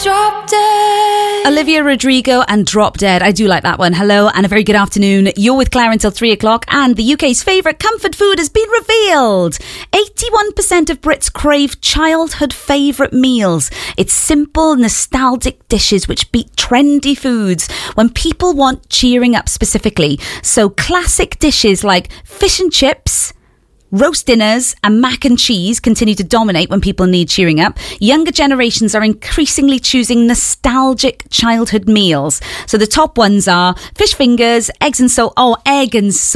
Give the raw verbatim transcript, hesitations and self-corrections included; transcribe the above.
Drop Dead. Olivia Rodrigo and Drop Dead. I do like that one. Hello and a very good afternoon. You're with Claire until three o'clock and the U K's favourite comfort food has been revealed. eighty-one percent of Brits crave childhood favourite meals. It's simple, nostalgic dishes which beat trendy foods when people want cheering up specifically. So classic dishes like fish and chips, roast dinners and mac and cheese continue to dominate when people need cheering up. Younger generations are increasingly choosing nostalgic childhood meals. So the top ones are fish fingers, eggs and so oh egg and so